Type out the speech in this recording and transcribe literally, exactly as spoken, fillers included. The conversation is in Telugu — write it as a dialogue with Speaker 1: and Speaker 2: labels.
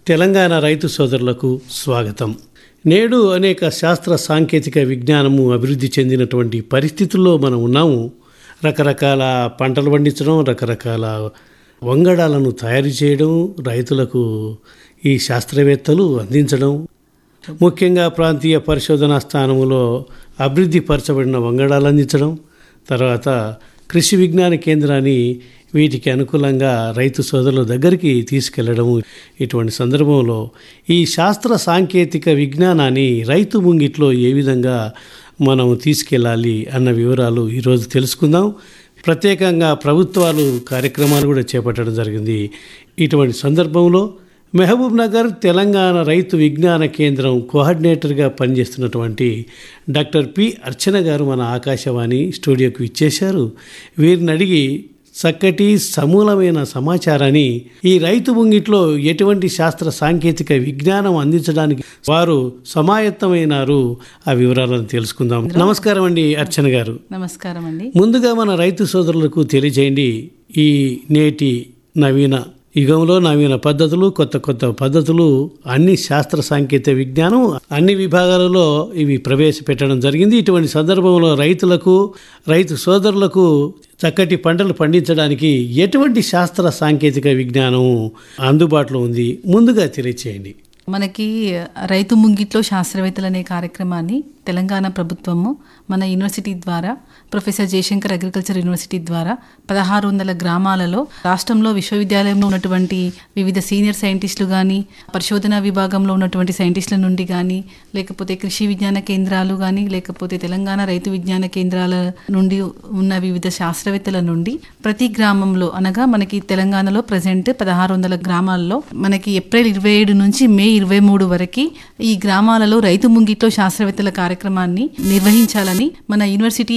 Speaker 1: తెలంగాణ రైతు సోదరులకు స్వాగతం. నేడు అనేక శాస్త్ర సాంకేతిక విజ్ఞానము అభివృద్ధి చెందినటువంటి పరిస్థితుల్లో మనం ఉన్నాము. రకరకాల పంటలు పండించడం, రకరకాల వంగడాలను తయారు చేయడం, రైతులకు ఈ శాస్త్రవేత్తలు అందించడం, ముఖ్యంగా ప్రాంతీయ పరిశోధనా స్థానములో అభివృద్ధి పరచబడిన వంగడాలు అందించడం, తర్వాత కృషి విజ్ఞాన కేంద్రాన్ని వీటికి అనుకూలంగా రైతు సోదరుల దగ్గరికి తీసుకెళ్లడము. ఇటువంటి సందర్భంలో ఈ శాస్త్ర సాంకేతిక విజ్ఞానాన్ని రైతు ముంగిట్లో ఏ విధంగా మనం తీసుకెళ్ళాలి అన్న వివరాలు ఈరోజు తెలుసుకుందాం. ప్రత్యేకంగా ప్రభుత్వాలు కార్యక్రమాలు కూడా చేపట్టడం జరిగింది. ఇటువంటి సందర్భంలో మహబూబ్ నగర్ తెలంగాణ రైతు విజ్ఞాన కేంద్రం కోఆర్డినేటర్గా పనిచేస్తున్నటువంటి డాక్టర్ పి అర్చన గారు మన ఆకాశవాణి స్టూడియోకి ఇచ్చేశారు. వీరిని అడిగి చక్కటి సమూలమైన సమాచారాన్ని ఈ రైతు ముంగిట్లో ఎటువంటి శాస్త్ర సాంకేతిక విజ్ఞానం అందించడానికి వారు సమాయత్తమైనారు, ఆ వివరాలను తెలుసుకుందాం. నమస్కారం అండి అర్చన గారు.
Speaker 2: నమస్కారం అండి.
Speaker 1: ముందుగా మన రైతు సోదరులకు తెలియజేయండి, ఈ నేటి నవీన యుగంలో నవీన పద్ధతులు, కొత్త కొత్త పద్ధతులు, అన్ని శాస్త్ర సాంకేతిక విజ్ఞానం అన్ని విభాగాలలో ఇవి ప్రవేశపెట్టడం జరిగింది. ఇటువంటి సందర్భంలో రైతులకు, రైతు సోదరులకు చక్కటి పంటలు పండించడానికి ఎటువంటి శాస్త్ర సాంకేతిక విజ్ఞానం అందుబాటులో ఉంది, ముందుగా తెలియచేయండి.
Speaker 2: మనకి రైతు ముంగిట్లో శాస్త్రవేత్తలు అనే కార్యక్రమాన్ని తెలంగాణ ప్రభుత్వము మన యూనివర్సిటీ ద్వారా, ప్రొఫెసర్ జయశంకర్ అగ్రికల్చర్ యూనివర్సిటీ ద్వారా పదహారు వందల గ్రామాలలో రాష్ట్రంలో విశ్వవిద్యాలయంలో ఉన్నటువంటి వివిధ సీనియర్ సైంటిస్టులు కానీ, పరిశోధనా విభాగంలో ఉన్నటువంటి సైంటిస్టుల నుండి కానీ, లేకపోతే కృషి విజ్ఞాన కేంద్రాలు కానీ, లేకపోతే తెలంగాణ రైతు విజ్ఞాన కేంద్రాల నుండి ఉన్న వివిధ శాస్త్రవేత్తల నుండి ప్రతి గ్రామంలో, అనగా మనకి తెలంగాణలో ప్రజెంట్ పదహారు వందల గ్రామాల్లో మనకి ఏప్రిల్ ఇరవై ఏడు నుంచి మే ఇరవై మూడు వరకు ఈ గ్రామాలలో రైతు ముంగిట్లో శాస్త్రవేత్తల కార్యక్రమాన్ని నిర్వహించాలని మన యూనివర్సిటీ